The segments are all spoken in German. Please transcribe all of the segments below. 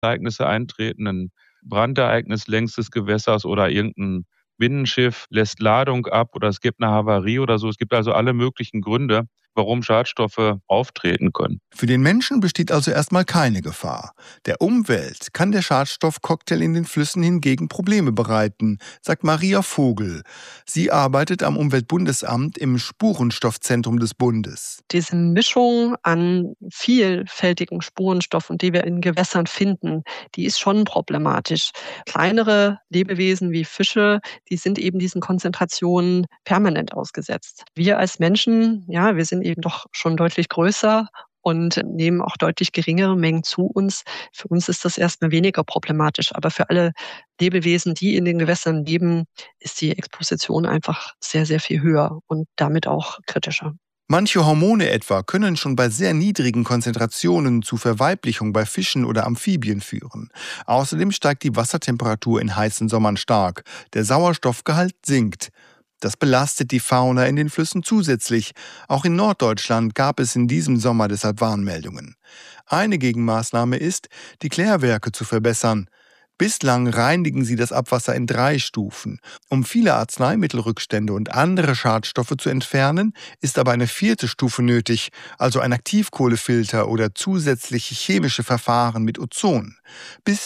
Ereignisse eintreten, ein Brandereignis längs des Gewässers oder irgendein Binnenschiff lässt Ladung ab oder es gibt eine Havarie oder so. Es gibt also alle möglichen Gründe, warum Schadstoffe auftreten können. Für den Menschen besteht also erstmal keine Gefahr. Der Umwelt kann der Schadstoffcocktail in den Flüssen hingegen Probleme bereiten, sagt Maria Vogel. Sie arbeitet am Umweltbundesamt im Spurenstoffzentrum des Bundes. Diese Mischung an vielfältigen Spurenstoffen, die wir in Gewässern finden, die ist schon problematisch. Kleinere Lebewesen wie Fische, die sind eben diesen Konzentrationen permanent ausgesetzt. Wir als Menschen, ja, wir sind eben doch schon deutlich größer und nehmen auch deutlich geringere Mengen zu uns. Für uns ist das erstmal weniger problematisch, aber für alle Lebewesen, die in den Gewässern leben, ist die Exposition einfach sehr, sehr viel höher und damit auch kritischer. Manche Hormone etwa können schon bei sehr niedrigen Konzentrationen zu Verweiblichung bei Fischen oder Amphibien führen. Außerdem steigt die Wassertemperatur in heißen Sommern stark. Der Sauerstoffgehalt sinkt. Das belastet die Fauna in den Flüssen zusätzlich. Auch in Norddeutschland gab es in diesem Sommer deshalb Warnmeldungen. Eine Gegenmaßnahme ist, die Klärwerke zu verbessern. Bislang reinigen sie das Abwasser in 3 Stufen. Um viele Arzneimittelrückstände und andere Schadstoffe zu entfernen, ist aber eine 4. Stufe nötig, also ein Aktivkohlefilter oder zusätzliche chemische Verfahren mit Ozon. Bis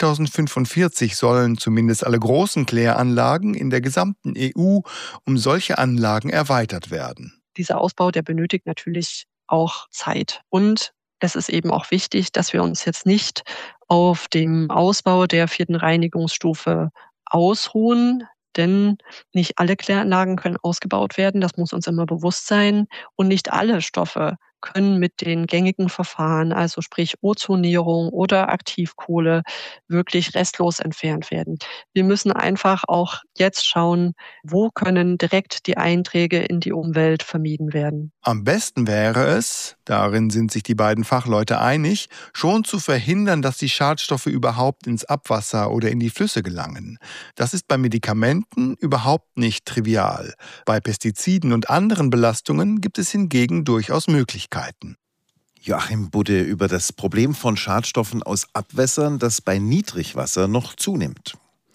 2045 sollen zumindest alle großen Kläranlagen in der gesamten EU um solche Anlagen erweitert werden. Dieser Ausbau, der benötigt natürlich auch Zeit. Und es ist eben auch wichtig, dass wir uns jetzt nicht auf dem Ausbau der 4. Reinigungsstufe ausruhen, denn nicht alle Kläranlagen können ausgebaut werden. Das muss uns immer bewusst sein. Und nicht alle Stoffe können mit den gängigen Verfahren, also sprich Ozonierung oder Aktivkohle, wirklich restlos entfernt werden. Wir müssen einfach auch jetzt schauen, wo können direkt die Einträge in die Umwelt vermieden werden. Am besten wäre es, darin sind sich die beiden Fachleute einig, schon zu verhindern, dass die Schadstoffe überhaupt ins Abwasser oder in die Flüsse gelangen. Das ist bei Medikamenten überhaupt nicht trivial. Bei Pestiziden und anderen Belastungen gibt es hingegen durchaus Möglichkeiten. Joachim Budde über das Problem von Schadstoffen aus Abwässern, das bei Niedrigwasser noch zunimmt.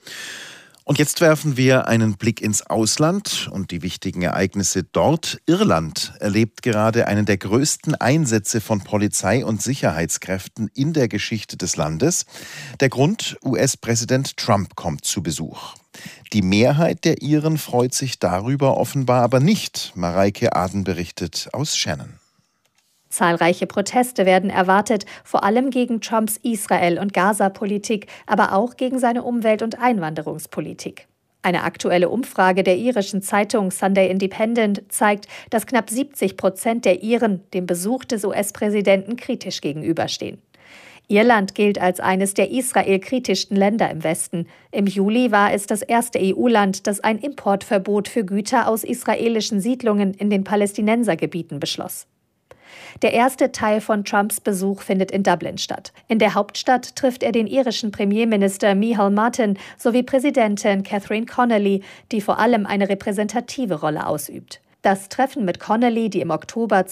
Und jetzt werfen wir einen Blick ins Ausland und die wichtigen Ereignisse dort. Irland erlebt gerade einen der größten Einsätze von Polizei und Sicherheitskräften in der Geschichte des Landes. Der Grund: US-Präsident Trump kommt zu Besuch. Die Mehrheit der Iren freut sich darüber offenbar aber nicht. Mareike Aden berichtet aus Shannon. Zahlreiche Proteste werden erwartet, vor allem gegen Trumps Israel- und Gaza-Politik, aber auch gegen seine Umwelt- und Einwanderungspolitik. Eine aktuelle Umfrage der irischen Zeitung Sunday Independent zeigt, dass knapp 70% der Iren dem Besuch des US-Präsidenten kritisch gegenüberstehen. Irland gilt als eines der israelkritischsten Länder im Westen. Im Juli war es das erste EU-Land, das ein Importverbot für Güter aus israelischen Siedlungen in den Palästinensergebieten beschloss. Der erste Teil von Trumps Besuch findet in Dublin statt. In der Hauptstadt trifft er den irischen Premierminister Micheál Martin sowie Präsidentin Catherine Connolly, die vor allem eine repräsentative Rolle ausübt. Das Treffen mit Connolly, die im Oktober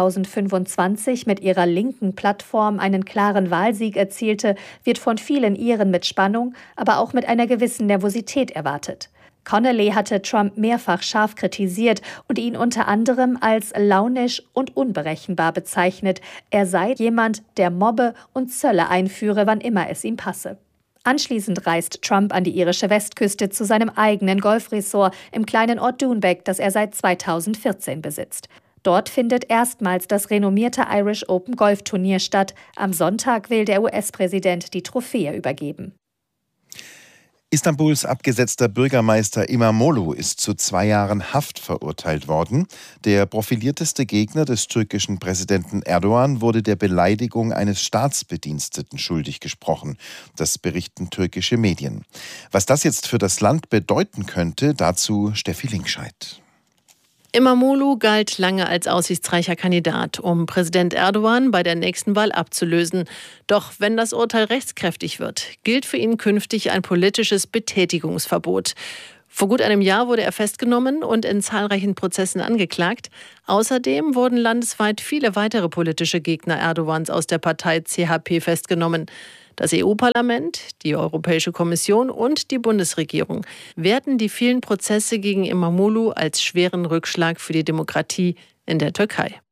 2025 mit ihrer linken Plattform einen klaren Wahlsieg erzielte, wird von vielen Iren mit Spannung, aber auch mit einer gewissen Nervosität erwartet. Connolly hatte Trump mehrfach scharf kritisiert und ihn unter anderem als launisch und unberechenbar bezeichnet. Er sei jemand, der mobbe und Zölle einführe, wann immer es ihm passe. Anschließend reist Trump an die irische Westküste zu seinem eigenen Golfresort im kleinen Ort Doonbeg, das er seit 2014 besitzt. Dort findet erstmals das renommierte Irish Open Golfturnier statt. Am Sonntag will der US-Präsident die Trophäe übergeben. Istanbuls abgesetzter Bürgermeister İmamoğlu ist zu 2 Jahren Haft verurteilt worden. Der profilierteste Gegner des türkischen Präsidenten Erdogan wurde der Beleidigung eines Staatsbediensteten schuldig gesprochen. Das berichten türkische Medien. Was das jetzt für das Land bedeuten könnte, dazu Steffi Linkscheid. İmamoğlu galt lange als aussichtsreicher Kandidat, um Präsident Erdogan bei der nächsten Wahl abzulösen. Doch wenn das Urteil rechtskräftig wird, gilt für ihn künftig ein politisches Betätigungsverbot. Vor gut einem Jahr wurde er festgenommen und in zahlreichen Prozessen angeklagt. Außerdem wurden landesweit viele weitere politische Gegner Erdogans aus der Partei CHP festgenommen. Das EU-Parlament, die Europäische Kommission und die Bundesregierung werten die vielen Prozesse gegen Imamoglu als schweren Rückschlag für die Demokratie in der Türkei.